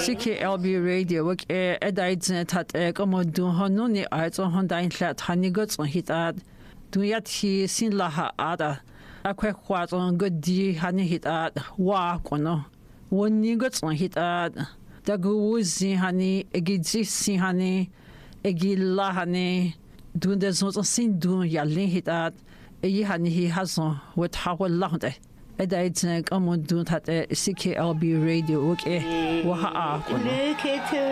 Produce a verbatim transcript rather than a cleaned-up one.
C K L B radio wak e edaidzne tat e komodun honuni aizo hondain hlat hanigots on hitat duyat hi sin laha ada akwe khwat on godi hani hitat wa kono wonigots on hitat daguzi hani egidzi sin hani egilla hani dun de zon sin dun yalin hitat e hani hi hazon wat hawallahde edaidzne komodun tat C K L B radio wak e wa a kono